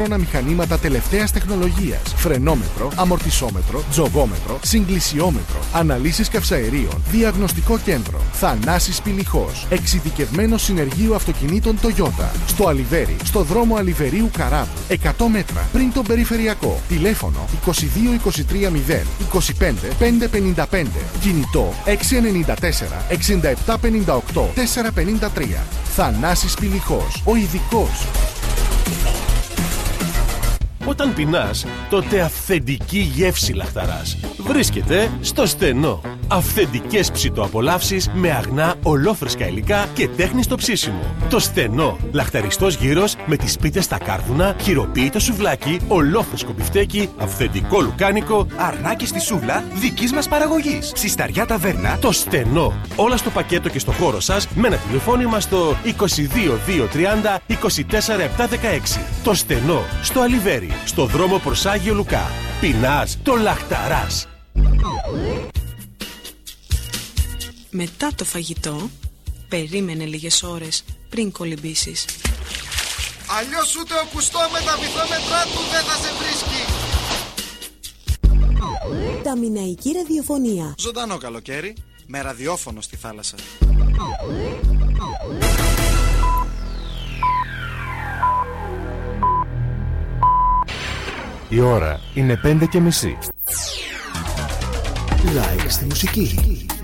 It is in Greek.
μηχανήματα τελευταίας τεχνολογίας, φρενόμετρο, αμορτισόμετρο, τζογόμετρο, συγκλησιόμετρο, αναλύσεις καυσαερίων, διαγνωστικό κέντρο. Θανάσης Πηλιχός, εξειδικευμένο συνεργείο αυτοκινήτων Toyota. Στο Αλιβέρι, στο δρόμο Αλιβερίου Καράβου, 100 μέτρα πριν τον περιφερειακό. Τηλέφωνο 22 23 0 25 555. Κινητό 694 67 58 453. Θανάσης Πηλιχός, ο ειδικός. Όταν πεινάς, τότε αυθεντική γεύση λαχταράς βρίσκεται στο Στενό. Αυθεντικές ψητοαπολαύσεις με αγνά ολόφρεσκα υλικά και τέχνη στο ψήσιμο. Το Στενό. Λαχταριστός γύρος με τις πίτες στα κάρβουνα, χειροποίητο σουβλάκι, ολόφρεσκο μπιφτέκι, αυθεντικό λουκάνικο, αρνάκι στη σούβλα δικής μας παραγωγής. Ψισταριά ταβέρνα. Το Στενό. Όλα στο πακέτο και στο χώρο σας με ένα τηλεφώνημα στο 22 230 24 716. Το Στενό. Στο Αλιβέρι. Στο δρόμο προς Άγιο Λουκά. Πεινάς, το λαχταράς. Μετά το φαγητό, περίμενε λίγες ώρες πριν κολυμπήσεις. Αλλιώς ούτε ο κουστό με τα βυθόμετρά του δεν θα σε βρίσκει. Τα Μιναϊκή ραδιοφωνία. Ζωντανό καλοκαίρι, με ραδιόφωνο στη θάλασσα. Η ώρα είναι 5:30. Like στη μουσική.